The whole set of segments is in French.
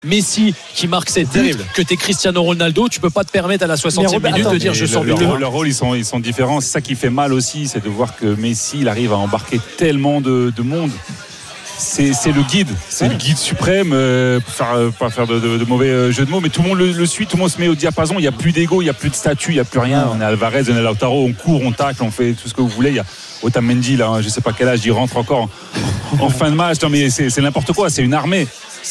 Messi qui marque cette but, que t'es Cristiano Ronaldo, tu peux pas te permettre à la 60e minute de dire je sors du terrain. Leur rôle, ils sont différents. C'est ça qui fait mal aussi, c'est de voir que Messi, il arrive à embarquer tellement de monde. C'est le guide suprême, pas faire de mauvais jeux de mots, mais tout le monde le suit, tout le monde se met au diapason. Il n'y a plus d'ego, il n'y a plus de statut, il n'y a plus rien. On est Alvarez, on est Lautaro, on court, on tacle, on fait tout ce que vous voulez. Il y a Otamendi, là, je ne sais pas quel âge, il rentre encore en fin de match. Non, mais c'est n'importe quoi, c'est une armée.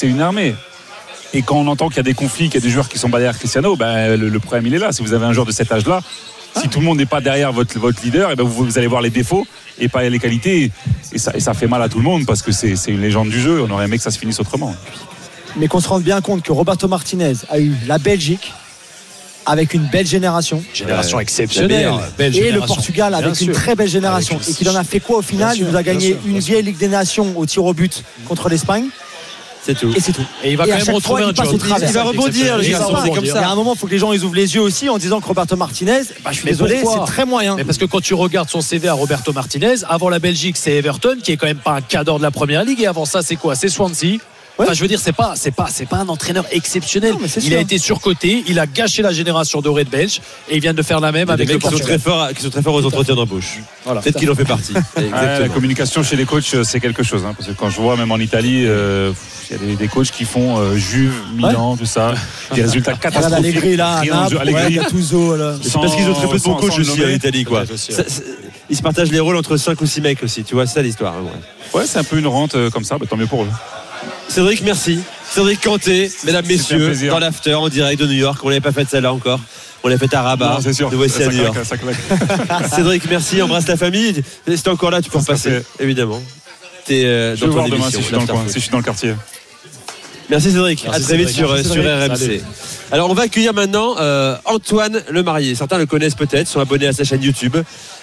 Et quand on entend qu'il y a des conflits, qu'il y a des joueurs qui sont derrière Cristiano, le problème il est là. Si vous avez un joueur de cet âge-là, si tout le monde n'est pas derrière votre leader, vous allez voir les défauts et pas les qualités. Et ça fait mal à tout le monde parce que c'est une légende du jeu. On aurait aimé que ça se finisse autrement. Mais qu'on se rende bien compte que Roberto Martinez a eu la Belgique avec une belle génération exceptionnelle, et le Portugal avec une très belle génération. Et qu'il en a fait quoi au final? Il nous a gagné une vieille Ligue des Nations au tir au but contre l'Espagne. C'est tout. Et c'est tout. Et il va quand même retrouver un job. Il va rebondir, le garçon, c'est comme ça. Il y a un moment, il faut que les gens ils ouvrent les yeux aussi en disant que Roberto Martinez, je suis désolé, c'est très moyen. Mais parce que quand tu regardes son CV à Roberto Martinez, avant la Belgique, c'est Everton, qui est quand même pas un cadre de la première ligue, et avant ça, c'est quoi? C'est Swansea. Enfin, je veux dire, c'est pas un entraîneur exceptionnel. Non, il a été surcoté, il a gâché la génération dorée de Belge, et il vient de faire la même avec les mecs qui sont très forts aux entretiens d'embauche. Voilà. Peut-être qu'il en fait partie. La communication chez les coachs, c'est quelque chose, parce que quand je vois même en Italie, il y a des coachs qui font Juve, Milan, tout ça, des résultats catastrophiques. Allegri là, Gattuso là. C'est parce qu'ils ont très peu de bons coachs aussi en Italie, quoi. Ils se partagent les rôles entre 5 ou 6 mecs aussi, tu vois, c'est ça l'histoire. Ouais, c'est un peu une rente comme ça, tant mieux pour eux. Cédric, merci. Cédric Canté, mesdames, messieurs, dans l'after en direct de New York. On l'avait pas fait celle-là encore. On l'a fait à Rabat. Non, c'est sûr. Nous voici à New York. Cédric, merci. Embrasse la famille. Si t'es encore là, tu peux repasser, évidemment. Je vais voir demain si je suis dans le quartier. Merci Cédric. À très vite sur RMC. Salut. Alors on va accueillir maintenant Antoine Lemarié. Certains le connaissent peut-être, sont abonnés à sa chaîne YouTube.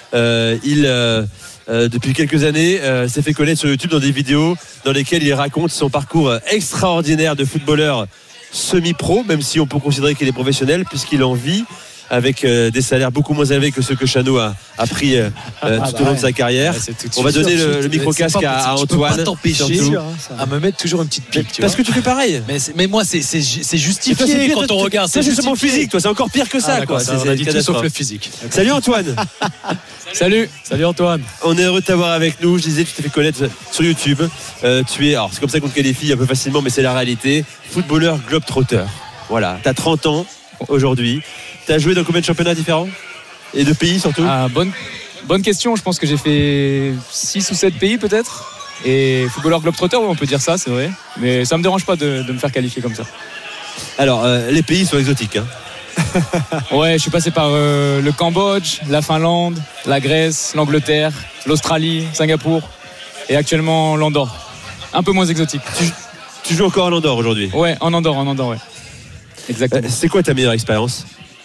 Depuis quelques années s'est fait connaître sur YouTube dans des vidéos dans lesquelles il raconte son parcours extraordinaire de footballeur semi-pro, même si on peut considérer qu'il est professionnel puisqu'il en vit avec des salaires beaucoup moins élevés que ceux que Chano a pris tout au long de sa carrière. On va donner le micro-casque à Antoine. Je peux pas t'empêcher à me mettre toujours une petite pique. Parce que tu fais pareil. Mais moi, c'est justifié quand on regarde. C'est justement physique, toi, c'est encore pire que ça. On a dit tout sauf le physique. Salut Antoine. Salut Antoine. On est heureux de t'avoir avec nous. Je disais, tu t'es fait connaître sur YouTube. Alors c'est comme ça qu'on te qualifie un peu facilement, mais c'est la réalité. Footballeur globetrotter. Voilà, t'as 30 ans aujourd'hui. T'as joué dans combien de championnats différents? Et de pays surtout? Bonne question, je pense que j'ai fait 6 ou 7 pays peut-être. Et footballeur globetrotter, on peut dire ça, c'est vrai. Mais ça me dérange pas de me faire qualifier comme ça. Alors, les pays sont exotiques, Ouais, je suis passé par le Cambodge, la Finlande, la Grèce, l'Angleterre, l'Australie, Singapour et actuellement l'Andorre. Un peu moins exotique. Tu joues encore en Andorre aujourd'hui? Ouais, en Andorre, ouais. Exactement. C'est quoi ta meilleure expérience?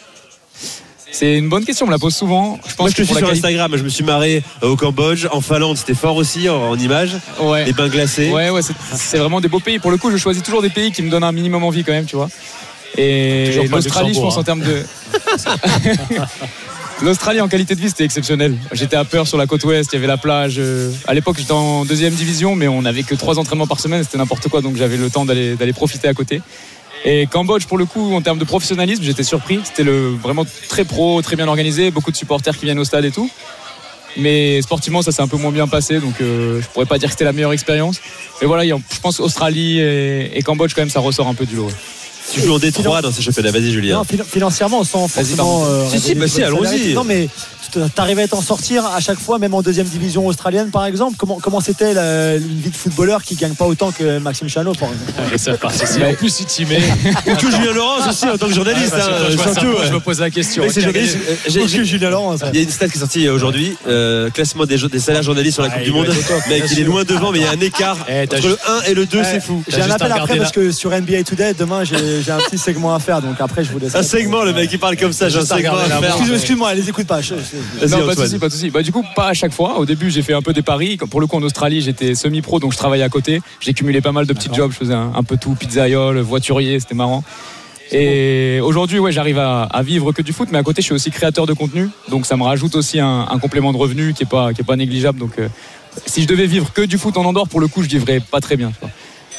C'est une bonne question, on me la pose souvent. Moi je te suis sur Instagram, je me suis marré au Cambodge, en Finlande, c'était fort aussi en images. Ouais. Les bains glacés. Ouais, c'est vraiment des beaux pays. Pour le coup, je choisis toujours des pays qui me donnent un minimum envie quand même, tu vois. Et l'Australie, je pense en termes de... L'Australie en qualité de vie, c'était exceptionnel. J'étais à Perth sur la côte ouest, il y avait la plage. À l'époque, j'étais en 2e division, mais on n'avait que 3 entraînements par semaine, c'était n'importe quoi, donc j'avais le temps d'aller profiter à côté. Et Cambodge, pour le coup, en termes de professionnalisme, j'étais surpris. C'était vraiment très pro, très bien organisé, beaucoup de supporters qui viennent au stade et tout. Mais sportivement, ça s'est un peu moins bien passé, donc je pourrais pas dire que c'était la meilleure expérience. Mais voilà, je pense Australie et Cambodge, quand même, ça ressort un peu du lot. Ouais. Tu joues en Détroit dans ces championnats, vas-y Julien. Non, financièrement, sans forcément. Si, allons-y. Non, mais t'arrivais à t'en sortir à chaque fois, même en 2e division australienne par exemple. Comment c'était une vie de footballeur qui gagne pas autant que Maxime Chanot par exemple? En plus il t'y met. Ou que Julien Laurence aussi en tant que journaliste. Je me pose la question. Julien Laurence. Il y a une stat qui est sortie aujourd'hui, classement des salaires journalistes sur la Coupe du Monde. Mec, il est loin devant, mais il y a un écart entre le 1 et le 2, c'est fou. J'ai un appel après parce que sur NBA Today demain j'ai un petit segment à faire, donc après je vous laisse. Un segment, le mec il parle comme ça, j'ai un segment à faire. Excuse-moi, les écoute pas. Non, pas de soucis. Du coup, pas à chaque fois. Au début, j'ai fait un peu des paris. Pour le coup, en Australie, j'étais semi-pro, donc je travaillais à côté. J'ai cumulé pas mal de petits jobs. Je faisais un peu tout, pizzaiole, voiturier, c'était marrant. Et aujourd'hui, j'arrive à vivre que du foot, mais à côté, je suis aussi créateur de contenu. Donc ça me rajoute aussi un complément de revenu qui est pas négligeable. Donc si je devais vivre que du foot en Andorre, pour le coup, je vivrais pas très bien.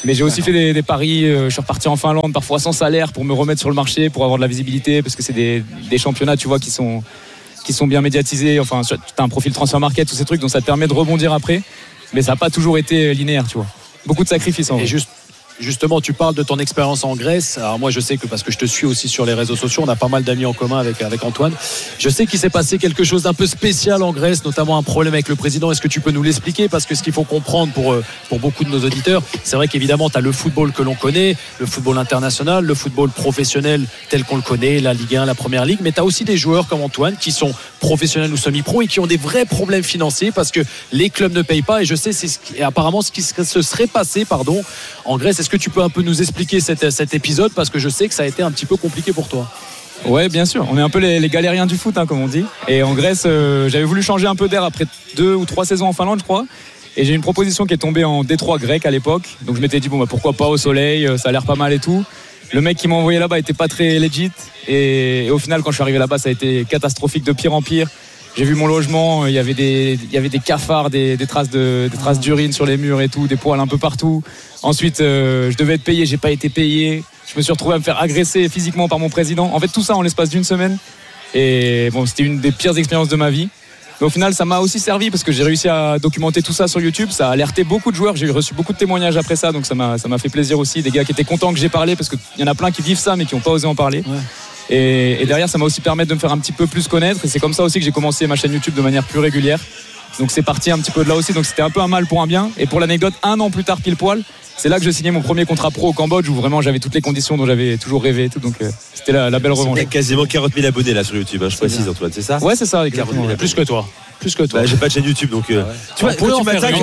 Mais j'ai aussi fait des paris. Je suis reparti en Finlande, parfois sans salaire, pour me remettre sur le marché, pour avoir de la visibilité, parce que c'est des championnats, tu vois, qui sont bien médiatisés. Enfin, tu as un profil transfer market, tous ces trucs, donc ça te permet de rebondir après. Mais ça n'a pas toujours été linéaire, tu vois. Beaucoup de sacrifices en vrai. Justement, tu parles de ton expérience en Grèce. Alors moi, je sais que parce que je te suis aussi sur les réseaux sociaux, on a pas mal d'amis en commun avec Antoine. Je sais qu'il s'est passé quelque chose d'un peu spécial en Grèce, notamment un problème avec le président. Est-ce que tu peux nous l'expliquer? Parce que ce qu'il faut comprendre pour beaucoup de nos auditeurs, c'est vrai qu'évidemment, tu as le football que l'on connaît, le football international, le football professionnel tel qu'on le connaît, la Ligue 1, la Première Ligue. Mais tu as aussi des joueurs comme Antoine qui sont professionnels ou semi-pro et qui ont des vrais problèmes financiers parce que les clubs ne payent pas. Et je sais, apparemment ce qui se serait passé en Grèce. Est-ce que tu peux un peu nous expliquer cet épisode, parce que je sais que ça a été un petit peu compliqué pour toi? Ouais, bien sûr. On est un peu les galériens du foot, comme on dit. Et en Grèce, j'avais voulu changer un peu d'air après 2 ou 3 saisons en Finlande, je crois. Et j'ai une proposition qui est tombée en Détroit grec à l'époque. Donc je m'étais dit, pourquoi pas au soleil, ça a l'air pas mal et tout. Le mec qui m'a envoyé là-bas était pas très legit. Et au final, quand je suis arrivé là-bas, ça a été catastrophique de pire en pire. J'ai vu mon logement, il y avait des cafards, des traces d'urine sur les murs et tout, des poils un peu partout. Ensuite, je devais être payé, j'ai pas été payé. Je me suis retrouvé à me faire agresser physiquement par mon président. En fait, tout ça en l'espace d'une semaine. Et c'était une des pires expériences de ma vie. Mais au final, ça m'a aussi servi parce que j'ai réussi à documenter tout ça sur YouTube. Ça a alerté beaucoup de joueurs. J'ai reçu beaucoup de témoignages après ça, donc ça m'a fait plaisir aussi. Des gars qui étaient contents que j'ai parlé, parce qu'il y en a plein qui vivent ça mais qui n'ont pas osé en parler. Ouais. Et derrière, ça m'a aussi permis de me faire un petit peu plus connaître. Et c'est comme ça aussi que j'ai commencé ma chaîne YouTube de manière plus régulière. Donc c'est parti un petit peu de là aussi. Donc c'était un peu un mal pour un bien. Et pour l'anecdote, 1 an plus tard, pile poil, c'est là que j'ai signé mon premier contrat pro au Cambodge, où vraiment j'avais toutes les conditions dont j'avais toujours rêvé et tout. Donc c'était la belle revanche. Il y a quasiment 40 000 abonnés là sur YouTube, je précise, Antoine, c'est ça? Ouais, c'est ça, exactement. Plus que toi. Bah, j'ai pas de chaîne YouTube, donc tu vois, tu m'attaques.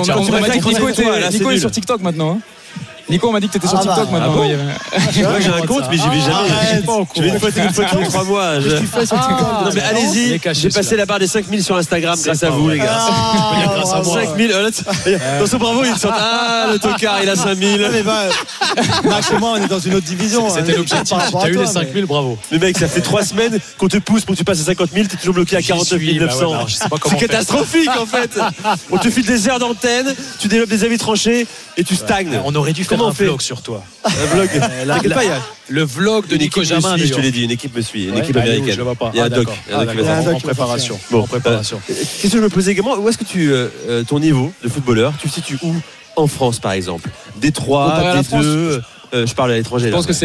Nico est sur TikTok maintenant. Nico, on m'a dit que tu étais sur TikTok maintenant. Moi j'ai un compte, mais j'y vais jamais. Je vais une fois tous les 3 mois. Non mais allez-y, j'ai passé la barre des 5000 sur Instagram grâce à vous, les gars. Grâce à moi. 5000. Attention, bravo, il sort. Le tocard, il a 5000. Max et moi, on est dans une autre division. C'était l'objectif. Tu as eu les 5000, bravo. Mais mec, ça fait 3 semaines qu'on te pousse pour que tu passes à 50 000, t'es toujours bloqué à 49 900. C'est catastrophique en fait. On te file des heures d'antenne, tu développes des avis tranchés et tu stagnes. On aurait dû faire un vlog sur toi. Un vlog. T'inquiète pas, le vlog de Nico Jamin. Je te l'ai dit, une équipe me suit, une équipe américaine. Je vois pas. Il y a un doc. En préparation. Bon, qu'est-ce que je me posais également? Où est-ce que ton niveau de footballeur, tu le situes où en France par exemple? Détroit, D2, je parle à l'étranger. Je pense que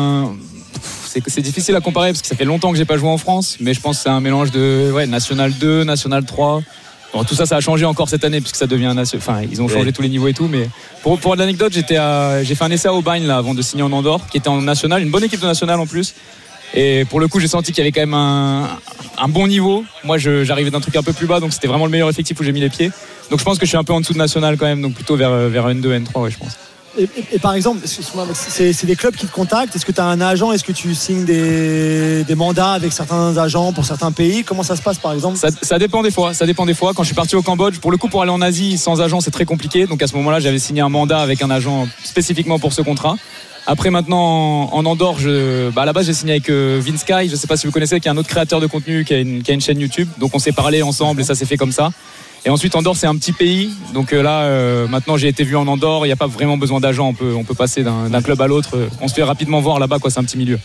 c'est difficile à comparer parce que ça fait longtemps que j'ai pas joué en France, mais je pense que c'est un mélange de National 2, National 3. Bon, tout ça a changé encore cette année puisque ça devient ils ont changé tous les niveaux et tout. Mais pour l'anecdote, j'ai fait un essai à Aubagne là avant de signer en Andorre, qui était en national, une bonne équipe de national en plus. Et pour le coup, j'ai senti qu'il y avait quand même un bon niveau. Moi, j'arrivais d'un truc un peu plus bas, donc c'était vraiment le meilleur effectif où j'ai mis les pieds. Donc je pense que je suis un peu en dessous de national quand même, donc plutôt vers N2, N3, je pense. Et par exemple, c'est des clubs qui te contactent. Est-ce que tu as un agent? Est-ce que tu signes des mandats avec certains agents pour certains pays? Comment ça se passe par exemple? Ça dépend des fois. Quand je suis parti au Cambodge, pour le coup, pour aller en Asie sans agent, c'est très compliqué. Donc à ce moment-là, j'avais signé un mandat avec un agent spécifiquement pour ce contrat. Après maintenant en Andorre, à la base j'ai signé avec Vince Sky, je ne sais pas si vous connaissez, qui est un autre créateur de contenu qui a une chaîne YouTube. Donc on s'est parlé ensemble et ça s'est fait comme ça. Et ensuite Andorre c'est un petit pays, donc là maintenant j'ai été vu en Andorre, il n'y a pas vraiment besoin d'agent, on peut passer d'un club à l'autre, on se fait rapidement voir là-bas, c'est un petit milieu.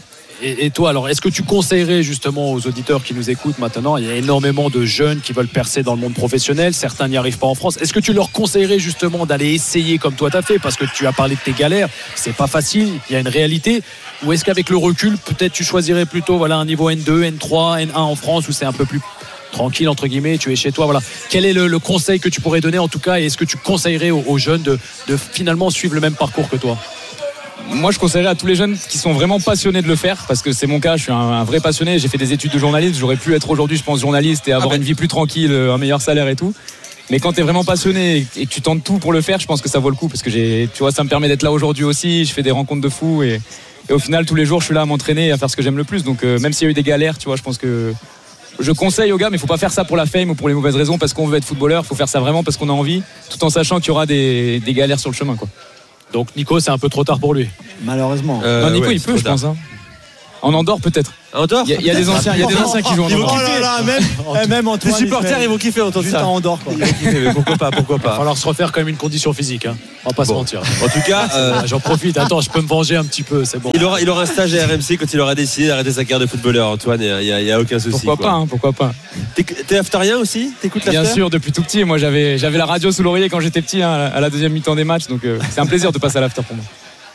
Et toi alors, est-ce que tu conseillerais justement aux auditeurs qui nous écoutent maintenant, il y a énormément de jeunes qui veulent percer dans le monde professionnel, certains n'y arrivent pas en France, est-ce que tu leur conseillerais justement d'aller essayer comme toi t'as fait, parce que tu as parlé de tes galères, c'est pas facile, il y a une réalité, ou est-ce qu'avec le recul peut-être tu choisirais plutôt un niveau N2, N3, N1 en France où c'est un peu plus tranquille entre guillemets, tu es chez toi, quel est le conseil que tu pourrais donner en tout cas, et est-ce que tu conseillerais aux jeunes de finalement suivre le même parcours que toi? Moi je conseillerais à tous les jeunes qui sont vraiment passionnés de le faire, parce que c'est mon cas, je suis un vrai passionné, j'ai fait des études de journaliste, j'aurais pu être aujourd'hui je pense journaliste et avoir une vie plus tranquille, un meilleur salaire et tout, mais quand tu es vraiment passionné et que tu tentes tout pour le faire, je pense que ça vaut le coup, parce que ça me permet d'être là aujourd'hui aussi, je fais des rencontres de fous et au final tous les jours je suis là à m'entraîner et à faire ce que j'aime le plus, donc même s'il y a eu des galères, je pense que je conseille aux gars, mais il ne faut pas faire ça pour la fame ou pour les mauvaises raisons parce qu'on veut être footballeur, il faut faire ça vraiment parce qu'on a envie, tout en sachant qu'il y aura des galères sur le chemin, quoi. Donc Nico, c'est un peu trop tard pour lui. Malheureusement. Nico il peut, je pense. En Andorre, peut-être. Andorre. Il y a des anciens qui jouent en Andorre. Oh là là, même Antoine, Les supporters, ils vont kiffer entendre juste ça. à Andorre, quoi. Mais pourquoi pas. Il va falloir se refaire quand même une condition physique. On va pas se mentir. En tout cas, J'en profite. Attends, je peux me venger un petit peu. C'est bon. il aura un stage à RMC quand il aura décidé d'arrêter sa carrière de footballeur, Antoine. Il y a aucun souci. Pourquoi pas. T'es afterien aussi? T'écoutes l'after? Bien sûr, depuis tout petit. Moi, j'avais la radio sous l'oreiller quand j'étais petit, à la deuxième mi-temps des matchs. Donc, c'est un plaisir de passer à l'after pour moi.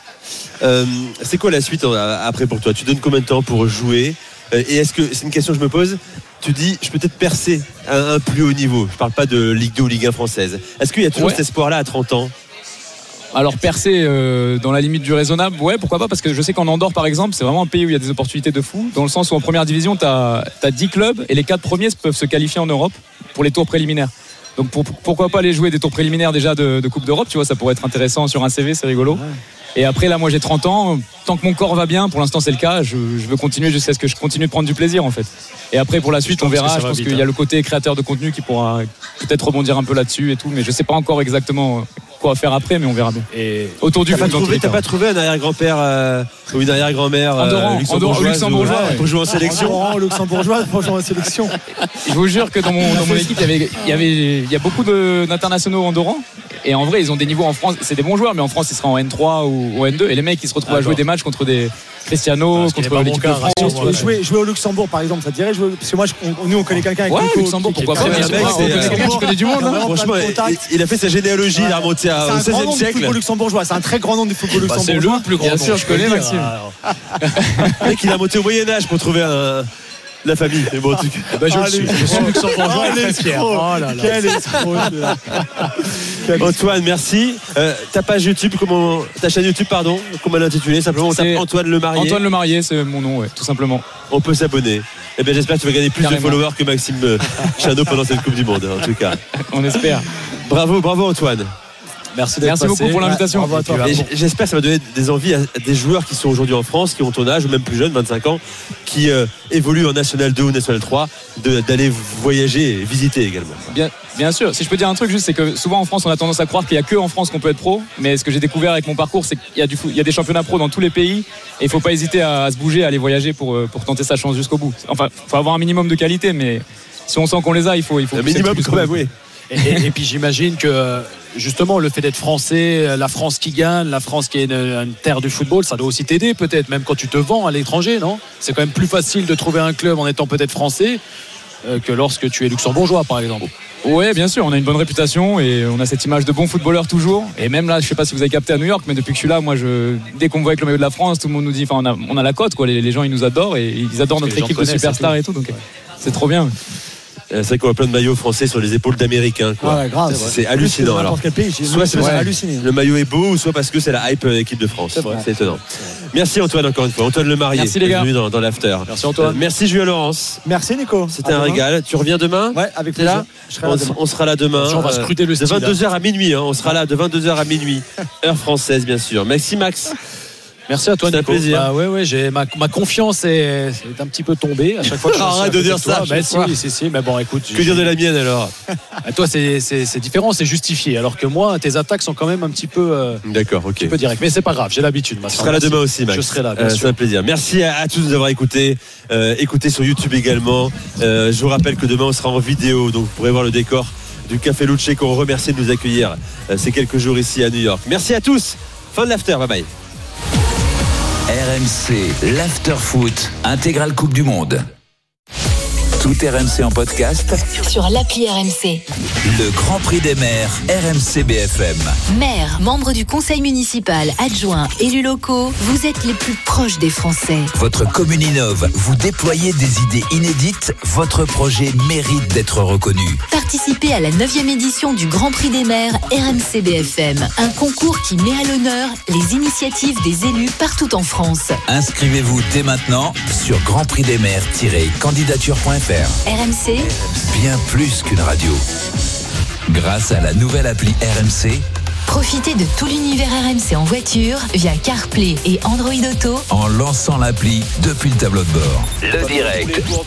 C'est quoi la suite après pour toi? Tu donnes combien de temps pour jouer? Et est-ce que, c'est une question que je me pose, tu dis je peux peut-être percer à un plus haut niveau, je parle pas de Ligue 2 ou Ligue 1 française, est-ce qu'il y a toujours cet espoir là à 30 ans? Alors percer dans la limite du raisonnable, ouais, pourquoi pas, parce que je sais qu'en Andorre par exemple, c'est vraiment un pays où il y a des opportunités de fou, dans le sens où en première division tu as 10 clubs et les 4 premiers peuvent se qualifier en Europe pour les tours préliminaires. Donc pourquoi pas aller jouer des tours préliminaires déjà de Coupe d'Europe, tu vois, ça pourrait être intéressant sur un CV, c'est rigolo. Ouais. Et après là moi j'ai 30 ans, tant que mon corps va bien, pour l'instant c'est le cas, je veux continuer jusqu'à ce que je continue de prendre du plaisir en fait. Et après pour la suite on verra, je pense qu'il y a le côté créateur de contenu qui pourra peut-être rebondir un peu là-dessus et tout, mais je sais pas encore exactement quoi faire après, mais on verra bien. Et autour du foot, t'as pas trouvé un arrière-grand-père ou une arrière-grand-mère luxembourgeois pour jouer en sélection? Luxembourgeois pour jouer en sélection. Je vous jure que dans mon équipe il y a beaucoup d'internationaux andorrans. Et en vrai, ils ont des niveaux en France, c'est des bons joueurs, mais en France, ils seraient en N3 ou en N2. Et les mecs, ils se retrouvent à jouer des matchs contre des Cristiano, contre l'équipe de France. Jouer au Luxembourg, par exemple, ça te dirait jouer? Parce que moi, nous, on connaît quelqu'un avec Nico. Luxembourg, pourquoi pas? Tu connais du monde. Franchement, il a fait sa généalogie, il a remonté au 16e siècle. C'est un grand nom du football luxembourgeois. C'est un très grand nom du football luxembourgeois. C'est le plus grand nom. Bien sûr, je connais Maxime. Le mec, il a monté au Moyen-Âge pour trouver la famille. Mais bon, je suis luxembourgeois et très fier. Quel escroc. Antoine, merci. Ta page YouTube, ta chaîne YouTube, pardon, comment l'intituler? Simplement, on tape Antoine Le Marié. Antoine Le Marié, c'est mon nom, ouais, tout simplement. On peut s'abonner. Eh bien, j'espère que tu vas gagner plus de followers que Maxime Chanot pendant cette Coupe du Monde, en tout cas. On espère. Bravo Antoine. Merci beaucoup pour l'invitation. J'espère que ça va donner des envies à des joueurs qui sont aujourd'hui en France, qui ont ton âge ou même plus jeunes, 25 ans, qui évoluent en National 2 ou National 3, d'aller voyager et visiter également. Bien sûr, si je peux dire un truc juste, c'est que souvent en France on a tendance à croire qu'il n'y a que en France qu'on peut être pro, mais ce que j'ai découvert avec mon parcours, c'est qu'il y a des championnats pro dans tous les pays et il ne faut pas hésiter à se bouger, à aller voyager pour tenter sa chance jusqu'au bout. Enfin, il faut avoir un minimum de qualité, mais si on sent qu'on les a, il faut un minimum quand même, oui. Et puis j'imagine que justement le fait d'être français, la France qui gagne, la France qui est une terre du football, ça doit aussi t'aider peut-être, même quand tu te vends à l'étranger, non? C'est quand même plus facile de trouver un club en étant peut-être français que lorsque tu es luxembourgeois par exemple. Oui, bien sûr, on a une bonne réputation et on a cette image de bon footballeur toujours. Et même là, je sais pas si vous avez capté à New York, mais depuis que je suis là, moi, dès qu'on me voit avec le maillot de la France, tout le monde nous dit, on a la cote, quoi. Les gens, ils nous adorent et ils adorent notre équipe de superstars et tout. Donc c'est trop bien. C'est vrai qu'on voit plein de maillots français sur les épaules d'Américains. Ouais, grave. C'est hallucinant. Alors, soit le maillot est beau, soit parce que c'est la hype équipe de France. C'est étonnant. Merci Antoine encore une fois. Antoine Le Marié. Merci les gars. Bienvenue dans l'after. Merci Antoine. Merci Julien Laurence. Merci Nico. C'était un régal. Tu reviens demain? Ouais, avec plaisir. On sera là demain. On va scruter le style. De 22h à minuit. On sera là de 22h à minuit. Heure française, bien sûr. Merci Max. Merci à toi, Nico. C'est un plaisir. Ouais, ma confiance est un petit peu tombée à chaque fois. Arrête de dire ça. Si, mais bon, écoute. Que dire de la mienne alors? Toi, c'est différent, c'est justifié. Alors que moi, tes attaques sont quand même un petit peu. D'accord, ok. Un petit peu direct, mais c'est pas grave. J'ai l'habitude. Tu seras là demain aussi, Max. Je serai là. Bien sûr. C'est un plaisir. Merci à tous de nous avoir écoutés. Écoutez sur YouTube également. Je vous rappelle que demain on sera en vidéo, donc vous pourrez voir le décor du Café Luce qu'on remercie de nous accueillir ces quelques jours ici à New York. Merci à tous. Fin de l'after. Bye bye. RMC, l'after-foot, intégrale Coupe du Monde. Tout RMC en podcast sur l'appli RMC. Le Grand Prix des maires, RMC BFM. Maires, membres du conseil municipal, adjoints, élus locaux, vous êtes les plus proches des Français. Votre commune innove, vous déployez des idées inédites, votre projet mérite d'être reconnu. Participez à la 9e édition du Grand Prix des maires RMC BFM. Un concours qui met à l'honneur les initiatives des élus partout en France. Inscrivez-vous dès maintenant sur grandprixdesmaires-candidature.fr. RMC, bien plus qu'une radio. Grâce à la nouvelle appli RMC, profitez de tout l'univers RMC en voiture via CarPlay et Android Auto en lançant l'appli depuis le tableau de bord. Le direct,